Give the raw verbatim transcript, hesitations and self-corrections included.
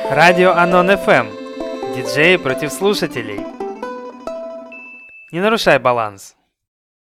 Радио Анон эф эм. Диджеи против слушателей. Не нарушай баланс.